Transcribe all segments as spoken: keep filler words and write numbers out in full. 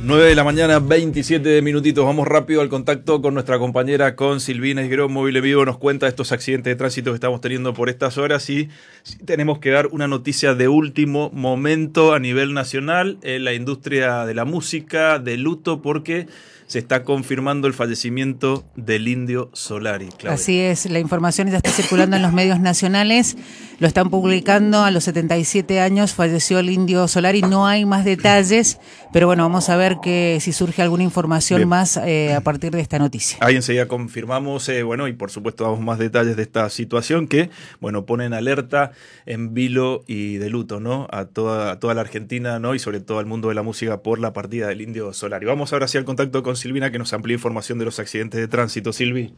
nueve de la mañana, veintisiete minutitos. Vamos rápido al contacto con nuestra compañera, con Silvina Isgueró, Móvil en Vivo. Nos cuenta estos accidentes de tránsito que estamos teniendo por estas horas y sí, tenemos que dar una noticia de último momento a nivel nacional. En la industria de la música, de luto, porque se está confirmando el fallecimiento del Indio Solari. Claudia. Así es, la información ya está circulando en los medios nacionales, lo están publicando. A los setenta y siete años falleció el Indio Solari, no hay más detalles, pero bueno, vamos a ver que si surge alguna información Bien. más eh, a partir de esta noticia. Ahí enseguida confirmamos, eh, bueno, y por supuesto damos más detalles de esta situación que, bueno, pone en alerta, en vilo y de luto, ¿no? A toda, a toda la Argentina, ¿no? Y sobre todo al mundo de la música por la partida del Indio Solari. Vamos ahora sí al contacto con Silvina, que nos amplía información de los accidentes de tránsito. Silvi.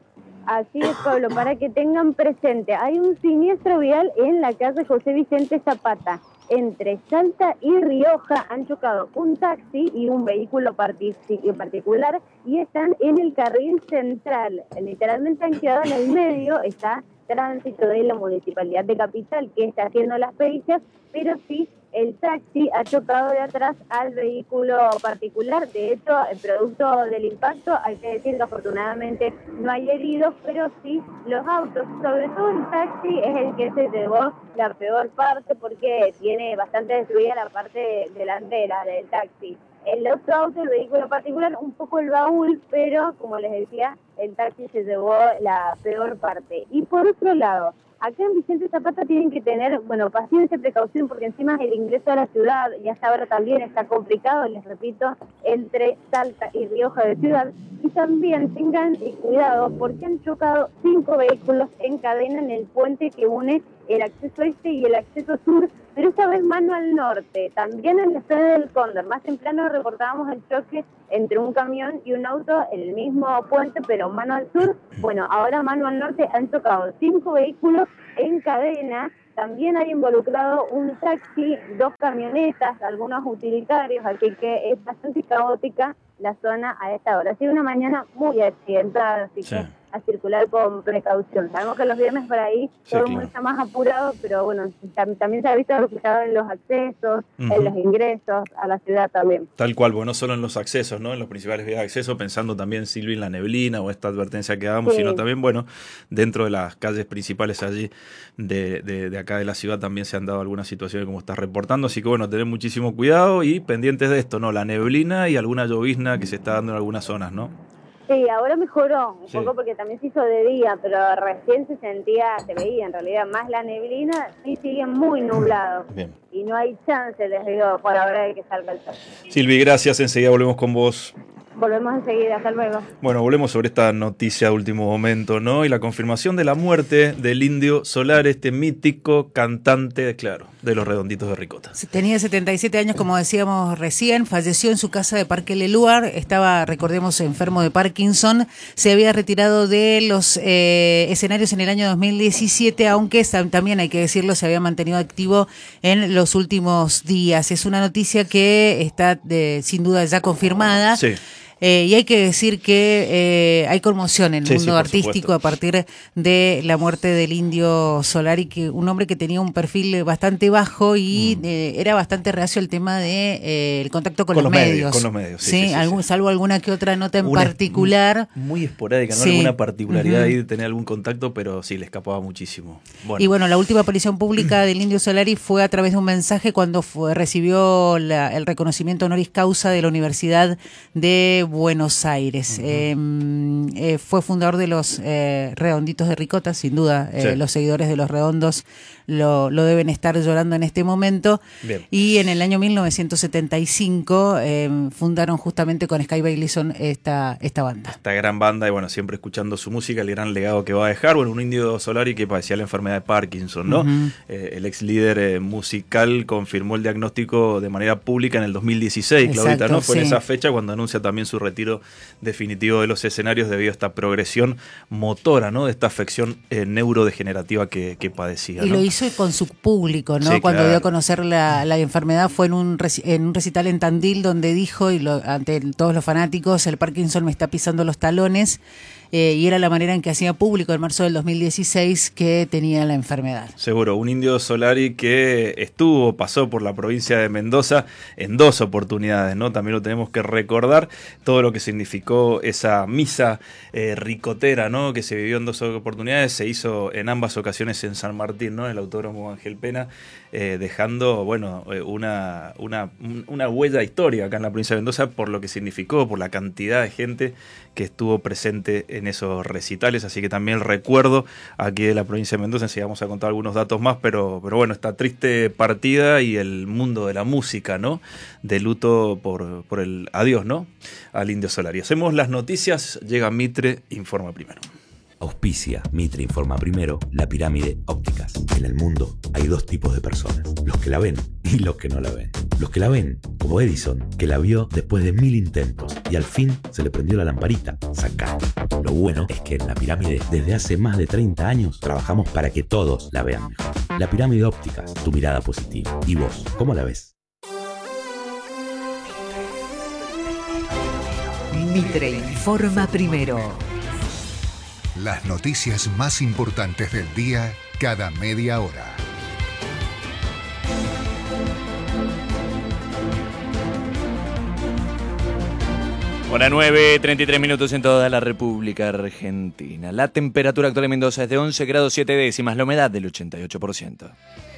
Así es, Pablo, para que tengan presente, hay un siniestro vial en la calle José Vicente Zapata. Entre Salta y Rioja han chocado un taxi y un vehículo particular y están en el carril central. Literalmente han quedado en el medio, está tránsito de la Municipalidad de Capital que está haciendo las pericias, pero sí el taxi ha chocado de atrás al vehículo particular. De hecho, el producto del impacto, hay que decir que afortunadamente no hay heridos, pero sí los autos, sobre todo el taxi es el que se llevó la peor parte porque tiene bastante destruida la parte delantera del taxi. El otro auto, el vehículo particular, un poco el baúl, pero como les decía, el taxi se llevó la peor parte. Y por otro lado, acá en Vicente Zapata tienen que tener, bueno, paciencia y precaución porque encima el ingreso a la ciudad y hasta ahora también está complicado, les repito, entre Salta y Rioja de Ciudad. Y también tengan cuidado porque han chocado cinco vehículos en cadena en el puente que une el acceso este y el acceso sur, pero esta vez mano al norte, también en la zona del Cóndor. Más temprano reportábamos el choque entre un camión y un auto en el mismo puente, pero mano al sur. Bueno, ahora mano al norte han chocado cinco vehículos en cadena. También hay involucrado un taxi, dos camionetas, algunos utilitarios, así que es bastante caótica la zona a esta hora. Ha sido una mañana muy accidentada, así sí. que a circular con precaución. Sabemos que los viernes por ahí sí, todo el mundo está más apurado, pero bueno, tam también se ha visto reflejado en los accesos, uh-huh. en los ingresos a la ciudad también. Tal cual, bueno, no solo en los accesos, ¿no? En los principales vías de acceso, pensando también, Silvia, en la neblina o esta advertencia que damos, sí. sino también, bueno, dentro de las calles principales allí de, de, de acá de la ciudad también se han dado algunas situaciones como estás reportando, así que bueno, tener muchísimo cuidado y pendientes de esto, ¿no? La neblina y alguna llovizna que se está dando en algunas zonas, ¿no? Sí, ahora mejoró un sí. poco porque también se hizo de día, pero recién se sentía, se veía en realidad más la neblina y sigue muy nublado. Bien. Y no hay chance, les digo, por ahora de que salga el sol. Silvi, gracias, enseguida volvemos con vos. Volvemos enseguida, hasta luego. Bueno, volvemos sobre esta noticia de último momento, ¿no? Y la confirmación de la muerte del Indio Solari, este mítico cantante, claro, de los Redonditos de Ricota. Tenía setenta y siete años, como decíamos recién, falleció en su casa de Parque Leluar, estaba, recordemos, enfermo de Parkinson, se había retirado de los eh, escenarios en el año dos mil diecisiete, aunque también, hay que decirlo, se había mantenido activo en los últimos días. Es una noticia que está eh, sin duda ya confirmada. Sí. Eh, y hay que decir que eh, hay conmoción en el sí, mundo sí, artístico supuesto. a partir de la muerte del Indio Solari, que un hombre que tenía un perfil bastante bajo y mm. eh, era bastante reacio al tema de eh, el contacto con, con los, los medios. medios. Con los medios, sí, sí, sí, sí, algún, sí. salvo alguna que otra nota en una particular. Muy esporádica, ¿no? Sí. Alguna particularidad uh-huh. ahí de tener algún contacto, pero sí, le escapaba muchísimo. Bueno. Y bueno, la última aparición pública del Indio Solari fue a través de un mensaje cuando fue, recibió la, el reconocimiento honoris causa de la Universidad de Buenos Aires. Uh-huh. eh, eh, fue fundador de los eh, Redonditos de Ricota, sin duda. Eh, sí. Los seguidores de los Redondos lo, lo deben estar llorando en este momento. Bien. Y en el año mil novecientos setenta y cinco eh, fundaron justamente con Sky Bailison esta, esta banda. Esta gran banda, y bueno, siempre escuchando su música, el gran legado que va a dejar. Bueno, un Indio Solari que padecía la enfermedad de Parkinson, ¿no? Uh-huh. Eh, el ex líder eh, musical confirmó el diagnóstico de manera pública en el dos mil dieciséis, Claudita, ¿no? Fue sí. en esa fecha cuando anuncia también su retiro definitivo de los escenarios debido a esta progresión motora, ¿no? De esta afección eh, neurodegenerativa que, que padecía, y ¿no? lo hizo con su público, ¿no? Sí, Cuando claro. dio a conocer la, la enfermedad fue en un, en un recital en Tandil donde dijo, y lo, ante todos los fanáticos, el Parkinson me está pisando los talones. eh, y era la manera en que hacía público en marzo del dos mil dieciséis que tenía la enfermedad. Seguro, un Indio Solari que estuvo, pasó por la provincia de Mendoza en dos oportunidades, ¿no? También lo tenemos que recordar, todo lo que significó esa misa eh, ricotera, ¿no? Que se vivió en dos oportunidades, se hizo en ambas ocasiones en San Martín, ¿no? En el Autódromo Ángel Pena, eh, dejando, bueno, una, una, una huella histórica acá en la provincia de Mendoza por lo que significó, por la cantidad de gente que estuvo presente en esos recitales, así que también recuerdo aquí de la provincia de Mendoza, si vamos a contar algunos datos más, pero, pero bueno, esta triste partida y el mundo de la música, ¿no? De luto por, por el adiós, ¿no? Al Indio Solari. Hacemos las noticias, llega Mitre, informa primero. Auspicia Mitre Informa Primero, La Pirámide Ópticas. En el mundo hay dos tipos de personas, los que la ven y los que no la ven. Los que la ven, como Edison, que la vio después de mil intentos y al fin se le prendió la lamparita. Sacá. Lo bueno es que en La Pirámide, desde hace más de treinta años, trabajamos para que todos la vean mejor. La Pirámide Ópticas, tu mirada positiva. ¿Y vos, cómo la ves? Mitre Informa Primero. Las noticias más importantes del día cada media hora. Hora nueve, treinta y tres minutos en toda la República Argentina. La temperatura actual en Mendoza es de once grados siete décimas, la humedad del ochenta y ocho por ciento.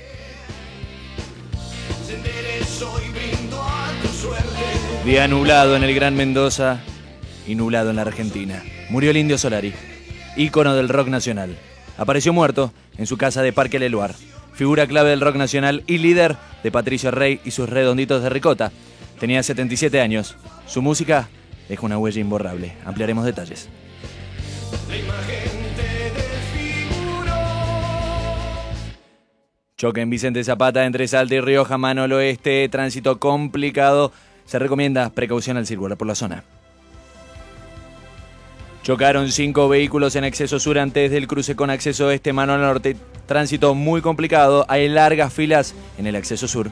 Día nublado en el Gran Mendoza y nublado en la Argentina. Murió el Indio Solari, ícono del rock nacional. Apareció muerto en su casa de Parque Leluar. Figura clave del rock nacional y líder de Patricio Rey y sus Redonditos de Ricota. Tenía setenta y siete años. Su música deja una huella imborrable. Ampliaremos detalles. Choque en Vicente Zapata entre Salta y Rioja, mano al oeste. Tránsito complicado. Se recomienda precaución al circular por la zona. Chocaron cinco vehículos en acceso sur antes del cruce con acceso este, mano al norte. Tránsito muy complicado, hay largas filas en el acceso sur.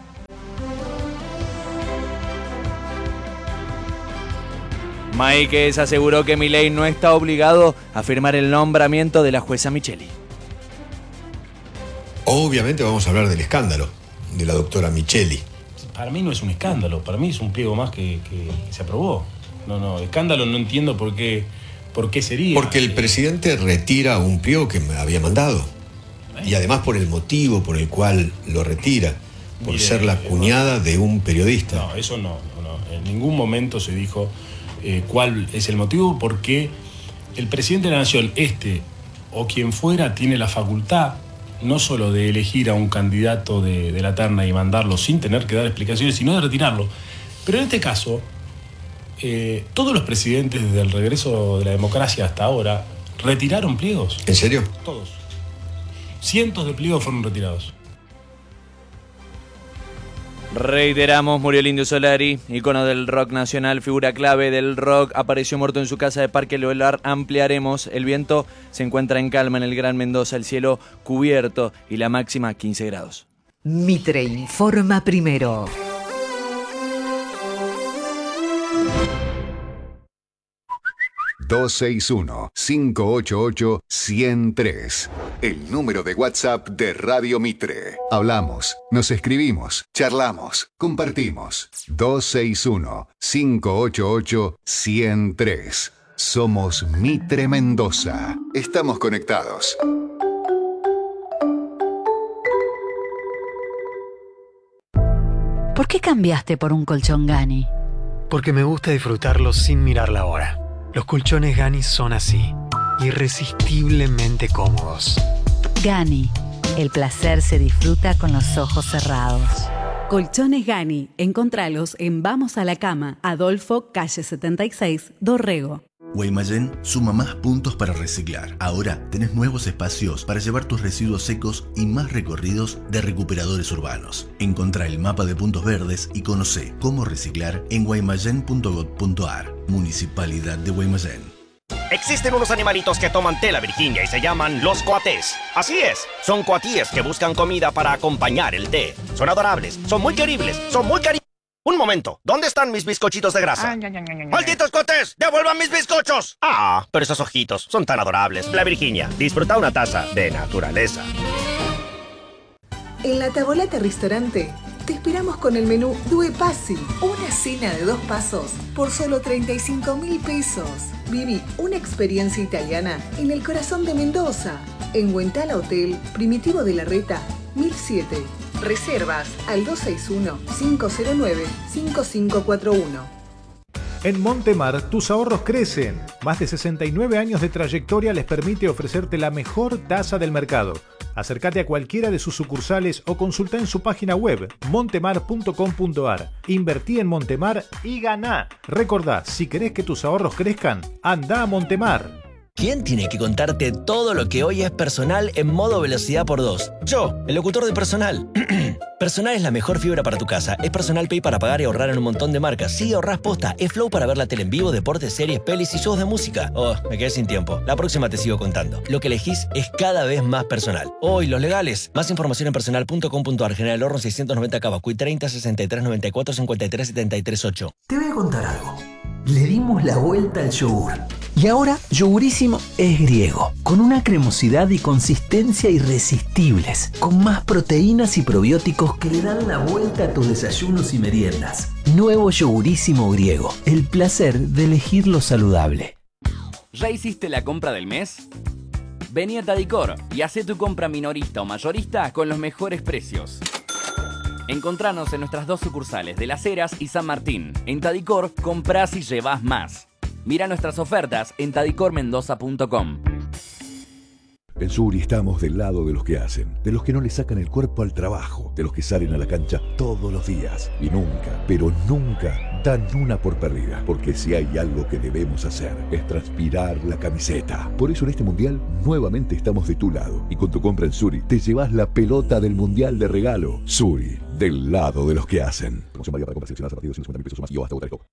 Máiquez aseguró que Milei no está obligado a firmar el nombramiento de la jueza Micheli. Obviamente vamos a hablar del escándalo de la doctora Micheli. Para mí no es un escándalo, para mí es un pliego más que, que, que se aprobó. No, no, escándalo no entiendo por qué, por qué sería. Porque el presidente retira un pliego que me había mandado. ¿Eh? Y además por el motivo por el cual lo retira, por Mire, ser la cuñada de un periodista. No, eso no, no, no. En ningún momento se dijo eh, cuál es el motivo, porque el presidente de la Nación, este o quien fuera, tiene la facultad no solo de elegir a un candidato de, de la terna y mandarlo sin tener que dar explicaciones, sino de retirarlo. Pero en este caso, eh, todos los presidentes desde el regreso de la democracia hasta ahora retiraron pliegos. ¿En serio? Todos. Cientos de pliegos fueron retirados. Reiteramos, murió el Indio Solari, ícono del rock nacional, figura clave del rock, apareció muerto en su casa de Parque Leluar. Ampliaremos, el viento se encuentra en calma en el Gran Mendoza, el cielo cubierto y la máxima quince grados. Mitre Informa Primero. dos seis uno, cinco ocho ocho, uno cero tres. El número de WhatsApp de Radio Mitre. Hablamos, nos escribimos, charlamos, compartimos. dos seis uno, cinco ocho ocho, uno cero tres. Somos Mitre Mendoza. Estamos conectados. ¿Por qué cambiaste por un colchón Gani? Porque me gusta disfrutarlo sin mirar la hora. Los colchones Gani son así, irresistiblemente cómodos. Gani, el placer se disfruta con los ojos cerrados. Colchones Gani, encontralos en Vamos a la Cama, Adolfo, calle setenta y seis, Dorrego. Guaymallén suma más puntos para reciclar. Ahora tenés nuevos espacios para llevar tus residuos secos y más recorridos de recuperadores urbanos. Encontrá el mapa de puntos verdes y conocé cómo reciclar en guaymallén punto gob punto ar. Municipalidad de Guaymallén. Existen unos animalitos que toman tela Virginia y se llaman los coatés. Así es, son coatíes que buscan comida para acompañar el té. Son adorables, son muy queribles, son muy cariñosos. Un momento, ¿dónde están mis bizcochitos de grasa? ¡Malditos cotes! ¡Devuelvan mis bizcochos! Ah, pero esos ojitos son tan adorables. La Virginia, disfruta una taza de naturaleza. En la Tavolata Restaurante te esperamos con el menú Due Passi, una cena de dos pasos por solo treinta y cinco mil pesos. Viví una experiencia italiana en el corazón de Mendoza, en Huentala Hotel, Primitivo de la Reta, mil siete. Reservas al dos seis uno, cinco cero nueve, cinco cinco cuatro uno. En Montemar, tus ahorros crecen. Más de sesenta y nueve años de trayectoria les permite ofrecerte la mejor tasa del mercado. Acércate a cualquiera de sus sucursales o consulta en su página web montemar punto com punto a r. Invertí en Montemar y ganá. Recordá, si querés que tus ahorros crezcan, anda a Montemar. ¿Quién tiene que contarte todo lo que hoy es Personal en modo velocidad por dos? Yo, el locutor de Personal. Personal es la mejor fibra para tu casa. Es Personal Pay para pagar y ahorrar en un montón de marcas. Sí, ahorrás posta. Es Flow para ver la tele en vivo, deportes, series, pelis y shows de música. Oh, me quedé sin tiempo. La próxima te sigo contando. Lo que elegís es cada vez más personal. Hoy, los legales. Más información en personal punto com punto a r. General Horno seiscientos noventa Cavacuy treinta, sesenta y tres, noventa y cuatro, cincuenta y tres, setenta y tres, ocho. Te voy a contar algo. Le dimos la vuelta al yogur. Y ahora, Yogurísimo es griego, con una cremosidad y consistencia irresistibles, con más proteínas y probióticos que le dan la vuelta a tus desayunos y meriendas. Nuevo Yogurísimo griego, el placer de elegir lo saludable. ¿Ya hiciste la compra del mes? Vení a Tadicor y hacé tu compra minorista o mayorista con los mejores precios. Encontranos en nuestras dos sucursales de Las Heras y San Martín. En Tadicor, comprás y llevás más. Mira nuestras ofertas en tadicor mendoza punto com. En Suri estamos del lado de los que hacen, de los que no le sacan el cuerpo al trabajo, de los que salen a la cancha todos los días y nunca, pero nunca dan una por perdida, porque si hay algo que debemos hacer es transpirar la camiseta. Por eso en este mundial nuevamente estamos de tu lado y con tu compra en Suri te llevas la pelota del mundial de regalo. Suri, del lado de los que hacen. Promoción válida para compras seleccionadas a partir de ciento cincuenta mil pesos o más y o hasta votar el top.